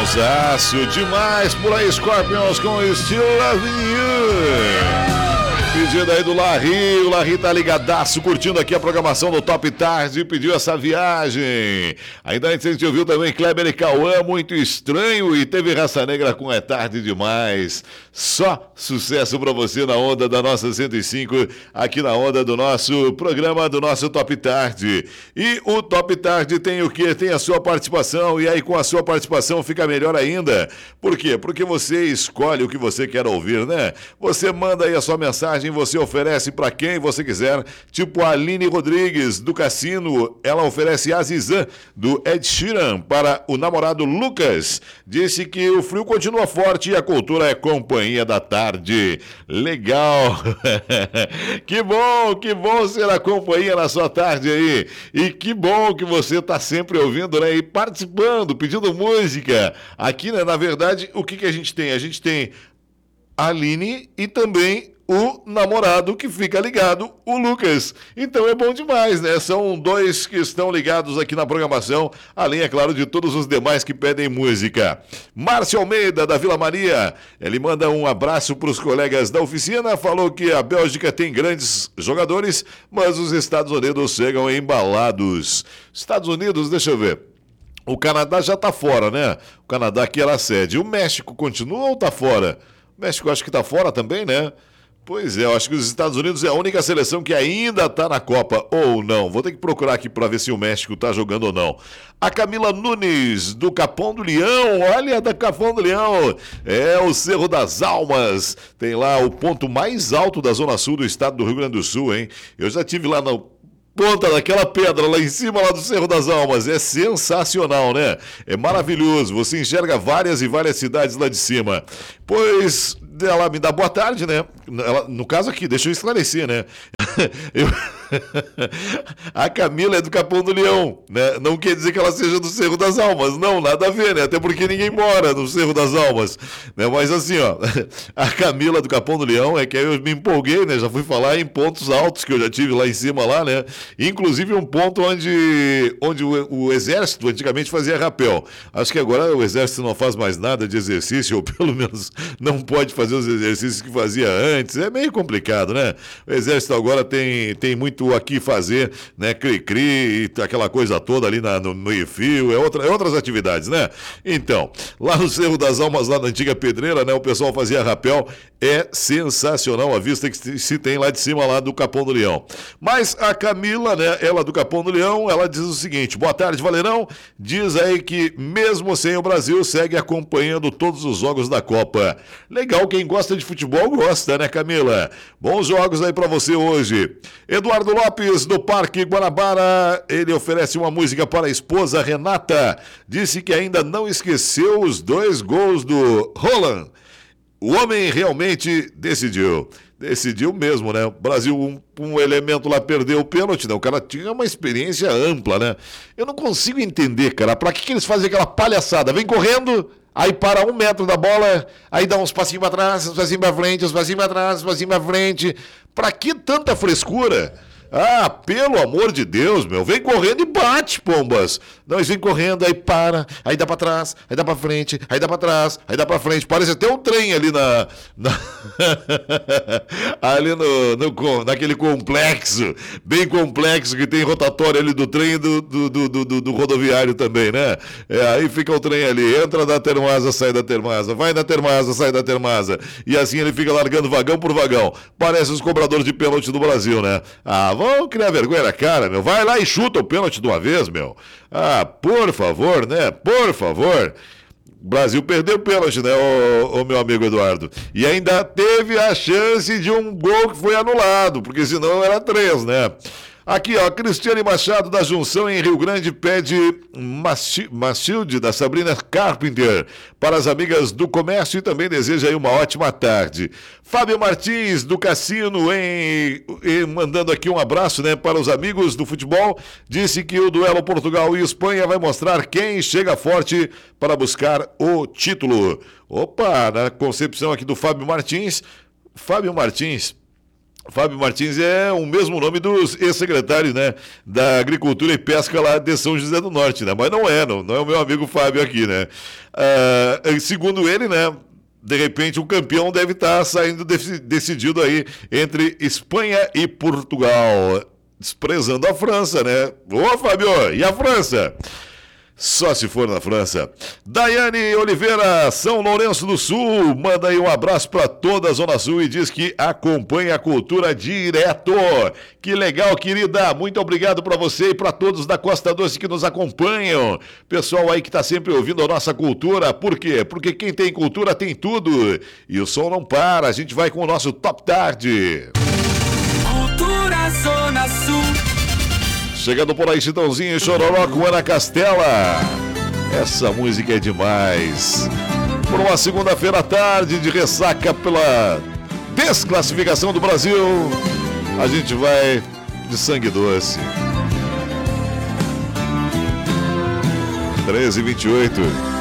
Sonsaço demais por aí, Scorpions com Still Loving You. Pedido aí do Larry, o Larry tá ligadaço, curtindo aqui a programação do Top Tarde e pediu essa viagem. Ainda antes a gente ouviu também Kleber e Cauã, Muito Estranho, e teve Raça Negra com É Tarde Demais. Só sucesso pra você na onda da nossa 105, aqui na onda do nosso programa, do nosso Top Tarde. E o Top Tarde tem o quê? Tem a sua participação, e aí com a sua participação fica melhor ainda. Por quê? Porque você escolhe o que você quer ouvir, né? Você manda aí a sua mensagem, você oferece para quem você quiser, tipo a Aline Rodrigues, do Cassino, ela oferece Azizã, do Ed Sheeran, para o namorado Lucas. Disse que o frio continua forte e a cultura é companhia da tarde. Legal! Que bom ser a companhia na sua tarde aí. E que bom que você está sempre ouvindo, né? E participando, pedindo música. Aqui, né, na verdade, o que a gente tem? A gente tem a Aline e também o namorado que fica ligado, o Lucas. Então é bom demais, né? São dois que estão ligados aqui na programação, além, é claro, de todos os demais que pedem música. Márcio Almeida, da Vila Maria, ele manda um abraço para os colegas da oficina, falou que a Bélgica tem grandes jogadores, mas os Estados Unidos chegam embalados. Estados Unidos, deixa eu ver. O Canadá já tá fora, né? O Canadá que era a sede. O México continua ou tá fora? O México acho que tá fora também, né? Pois é, eu acho que os Estados Unidos é a única seleção que ainda está na Copa, ou não. Vou ter que procurar aqui para ver se o México está jogando ou não. A Camila Nunes, do Capão do Leão, olha, da Capão do Leão, é o Cerro das Almas. Tem lá o ponto mais alto da zona sul do estado do Rio Grande do Sul, hein? Eu já estive lá na ponta daquela pedra lá em cima, lá do Cerro das Almas. É sensacional, né? É maravilhoso. Você enxerga várias e várias cidades lá de cima. Pois ela me dá boa tarde, né? Ela, no caso aqui, deixa eu esclarecer, né? A Camila é do Capão do Leão, né? Não quer dizer que ela seja do Cerro das Almas, não, nada a ver, né? Até porque ninguém mora no Cerro das Almas, né? Mas assim, ó, a Camila do Capão do Leão é que eu me empolguei, né? Já fui falar em pontos altos que eu já tive lá em cima, lá, né? Inclusive um ponto onde o exército antigamente fazia rapel. Acho que agora o exército não faz mais nada de exercício, ou pelo menos não pode fazer os exercícios que fazia antes. É meio complicado, né? O exército agora tem muito aqui fazer, né? Cri-cri e aquela coisa toda ali no meio-fio, outras atividades, né? Então, lá no Cerro das Almas, lá na antiga pedreira, né? O pessoal fazia rapel. É sensacional a vista que se tem lá de cima, lá do Capão do Leão. Mas a Camila, né? Ela do Capão do Leão, ela diz o seguinte: boa tarde, Valerão. Diz aí que mesmo sem o Brasil, segue acompanhando todos os jogos da Copa. Legal, quem gosta de futebol gosta, né, Camila? Bons jogos aí pra você hoje. Eduardo Lopes, do Parque Guanabara, ele oferece uma música para a esposa Renata. Disse que ainda não esqueceu os 2 gols do Roland. O homem realmente decidiu. Decidiu mesmo, né? O Brasil, um elemento lá perdeu o pênalti, né? O cara tinha uma experiência ampla, né? Eu não consigo entender, cara. Pra que eles fazem aquela palhaçada? Vem correndo, aí para 1 metro da bola, aí dá uns passinhos pra trás, uns passinhos pra frente, uns passinhos pra trás, uns passinhos pra frente. Pra que tanta frescura? Ah, pelo amor de Deus, meu, vem correndo e bate, pombas. Não, eles vêm correndo, aí para, aí dá pra trás, aí dá pra frente, aí dá pra trás, aí dá pra frente. Parece até um trem ali ali naquele complexo, bem complexo, que tem rotatório ali do trem e do rodoviário também, né? Aí fica o trem ali, entra da Termasa, sai da Termasa, vai na Termasa, sai da Termasa. E assim ele fica largando vagão por vagão. Parece os cobradores de pênalti do Brasil, né? Ah, vão criar vergonha na cara, meu. Vai lá e chuta o pênalti de uma vez, meu. Ah, por favor, né? Por favor. O Brasil perdeu o pênalti, né, o meu amigo Eduardo? E ainda teve a chance de um gol que foi anulado, porque senão era 3, né? Aqui, ó, Cristiane Machado, da Junção, em Rio Grande, pede Machilde, da Sabrina Carpenter, para as amigas do comércio, e também deseja aí uma ótima tarde. Fábio Martins, do Cassino, mandando aqui um abraço, né, para os amigos do futebol, disse que o duelo Portugal e Espanha vai mostrar quem chega forte para buscar o título. Opa, na concepção aqui do Fábio Martins, Fábio Martins é o mesmo nome dos ex-secretários, né, da Agricultura e Pesca lá de São José do Norte, né? Mas não é o meu amigo Fábio aqui, né? Segundo ele, né, de repente o campeão deve estar saindo decidido aí entre Espanha e Portugal, desprezando a França, né? Ô, Fábio, e a França? Só se for na França. Daiane Oliveira, São Lourenço do Sul, manda aí um abraço para toda a Zona Sul e diz que acompanha a cultura direto. Que legal, querida. Muito obrigado para você e para todos da Costa Doce que nos acompanham. Pessoal aí que tá sempre ouvindo a nossa cultura. Por quê? Porque quem tem cultura tem tudo. E o som não para. A gente vai com o nosso Top Tarde. Cultura Zona Sul. Chegando por aí, Chitãozinho e Chororó com Ana Castela. Essa música é demais. Por uma segunda-feira à tarde de ressaca pela desclassificação do Brasil, a gente vai de Sangue Doce. 13h28.